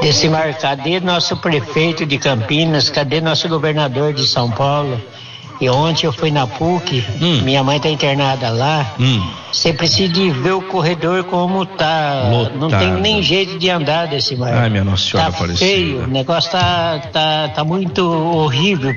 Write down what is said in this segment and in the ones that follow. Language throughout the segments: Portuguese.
Decimar, cadê nosso prefeito de Campinas? Cadê nosso governador de São Paulo? E ontem eu fui na PUC, minha mãe tá internada lá. Você precisa de ver o corredor como tá. Lotado. Não tem nem jeito de andar, Decimar. Ai, minha Nossa Senhora tá Aparecida. feio, o negócio tá muito horrível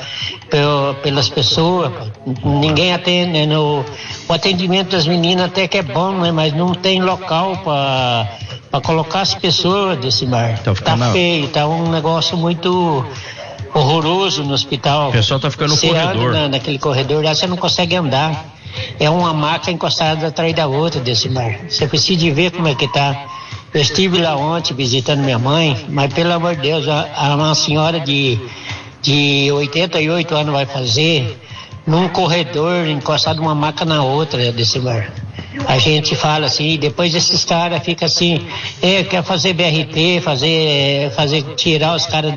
pelas pessoas. Ninguém atende. O atendimento das meninas até que é bom, né? Mas não tem local para colocar as pessoas, Decimar. Tá feio, tá um negócio muito horroroso no hospital. O pessoal tá ficando no corredor. Anda naquele corredor lá, você não consegue andar. É uma maca encostada atrás da outra, Decimar. Você precisa de ver como é que tá. Eu estive lá ontem visitando minha mãe, mas pelo amor de Deus, uma senhora de 88 anos vai fazer num corredor encostado uma maca na outra, Decimar. A gente fala assim, depois esses caras ficam assim, quer fazer BRT, tirar os caras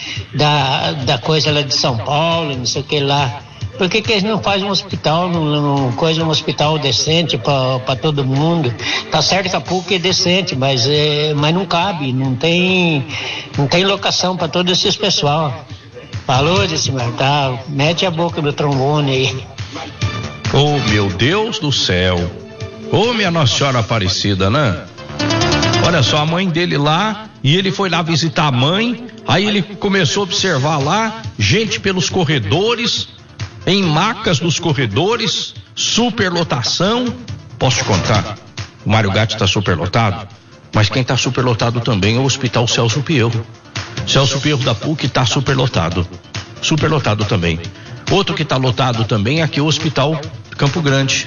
da coisa lá de São Paulo, não sei o que lá. Por que eles não fazem um hospital, um hospital decente para todo mundo? Tá certo que a PUC é decente, mas não cabe, não tem locação para todos esses pessoal. Falou, Decimar, tá? Mete a boca do trombone aí. Oh, meu Deus do céu. Ô, minha Nossa Senhora Aparecida, né? Olha só, a mãe dele lá, e ele foi lá visitar a mãe, aí ele começou a observar lá, gente pelos corredores, em macas dos corredores, superlotação. Posso te contar, o Mário Gatti está superlotado, mas quem está superlotado também é o Hospital Celso Pierro. Celso Pierro da PUC está superlotado também. Outro que está lotado também é aqui o Hospital Campo Grande.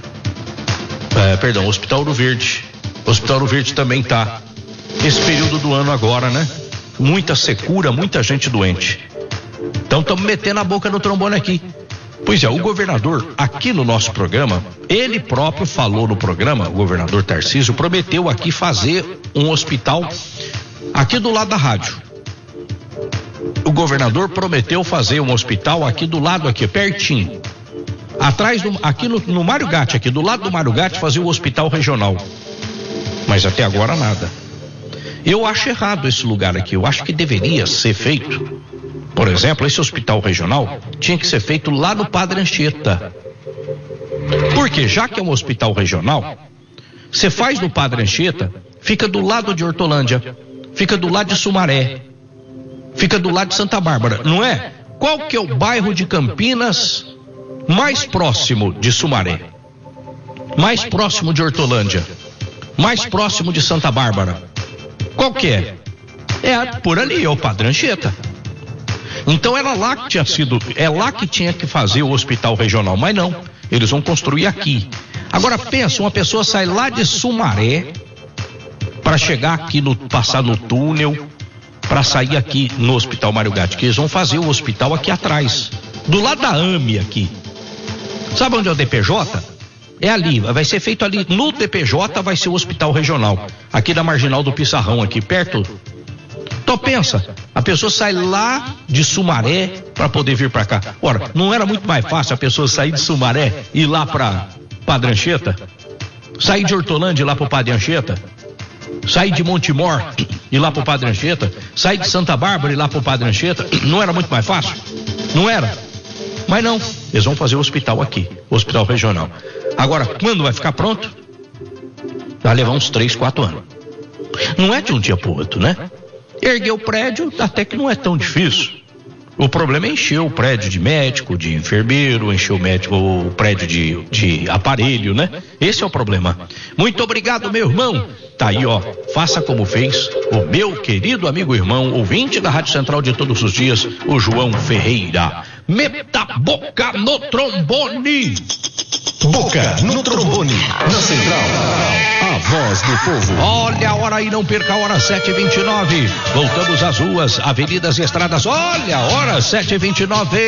Hospital Ouro Verde. O Hospital Ouro Verde também tá. Esse período do ano agora, né? Muita secura, muita gente doente. Então estamos metendo a boca no trombone aqui. Pois é, o governador, aqui no nosso programa, ele próprio falou no programa, o governador Tarcísio, prometeu aqui fazer um hospital aqui do lado da rádio. O governador prometeu fazer um hospital aqui do lado, aqui, pertinho. Atrás, aqui no Mário Gatti, aqui do lado do Mário Gatti, fazer o hospital regional. Mas até agora nada. Eu acho errado esse lugar aqui. Eu acho que deveria ser feito. Por exemplo, esse hospital regional tinha que ser feito lá no Padre Anchieta. Porque já que é um hospital regional, você faz no Padre Anchieta, fica do lado de Hortolândia, fica do lado de Sumaré, fica do lado de Santa Bárbara, não é? Qual que é o bairro de Campinas mais próximo de Sumaré, mais próximo de Hortolândia, mais próximo de Santa Bárbara? Qual que é? É por ali, é o Padre Anchieta. Então era lá que tinha que fazer o hospital regional, mas não, eles vão construir aqui. Agora pensa, uma pessoa sai lá de Sumaré para chegar aqui, passar no túnel, para sair aqui no Hospital Mário Gatti, que eles vão fazer o hospital aqui atrás, do lado da AME aqui. Sabe onde é o DPJ? É ali, vai ser feito ali, no DPJ vai ser o hospital regional, aqui da Marginal do Pissarrão, aqui perto. Então pensa, a pessoa sai lá de Sumaré para poder vir para cá. Ora, não era muito mais fácil a pessoa sair de Sumaré e ir lá para Padre Anchieta? Sair de Hortolândia e ir lá para o Padre Anchieta? Sair de Montemor e ir lá para o Padre Anchieta? Sair de Santa Bárbara e ir lá para o Padre Anchieta? Não era muito mais fácil? Não era? Mas não, eles vão fazer o hospital aqui, o hospital regional. Agora, quando vai ficar pronto? Vai levar uns 3-4 anos. Não é de um dia pro outro, né? Erguer o prédio até que não é tão difícil. O problema é encher o prédio de médico, de enfermeiro, encher o prédio de aparelho, né? Esse é o problema. Muito obrigado, meu irmão. Tá aí, ó, faça como fez o meu querido amigo irmão, ouvinte da Rádio Central de todos os dias, o João Ferreira. Meta boca no trombone. Boca no trombone, na Central, a voz do povo. Olha a hora aí, não perca a hora, 7h29. Voltamos às ruas, avenidas e estradas. Olha a hora, 7h29.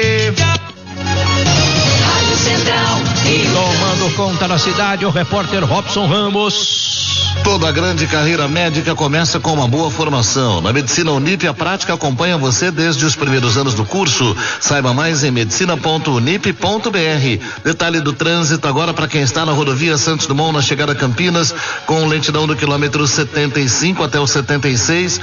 Rádio Central. Tomando conta da cidade, o repórter Robson Ramos. Toda grande carreira médica começa com uma boa formação. Na Medicina Unip, a prática acompanha você desde os primeiros anos do curso. Saiba mais em medicina.unip.br. Detalhe do trânsito agora para quem está na rodovia Santos Dumont, na chegada a Campinas, com lentidão do quilômetro 75 até o 76.